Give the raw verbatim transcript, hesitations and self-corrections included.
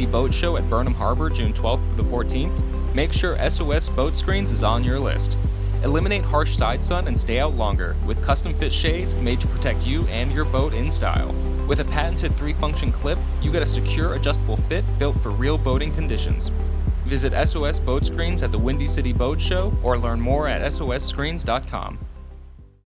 Boat Show at Burnham Harbor June twelfth through the fourteenth, make sure S O S Boat Screens is on your list. Eliminate harsh side sun and stay out longer with custom-fit shades made to protect you and your boat in style. With a patented three-function clip, you get a secure adjustable fit built for real boating conditions. Visit S O S Boat Screens at the Windy City Boat Show or learn more at S O S screens dot com.